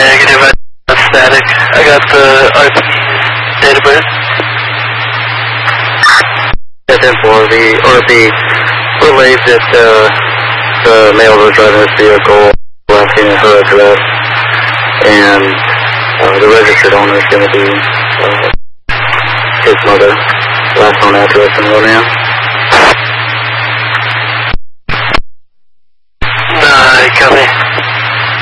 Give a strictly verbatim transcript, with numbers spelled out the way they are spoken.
Negative, I got static. I got the R P data bird. ten four, the R P relayed that uh, the male was driving this vehicle, asking her address, and uh, the registered owner is going to be uh, his mother. Last known address in Ronan. Nah, copy.